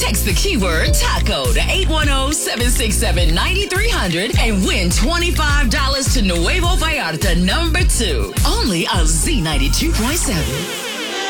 Text the keyword taco to 810-767-9300 and win $25 to Nuevo Vallarta #2. Only on Z92.7.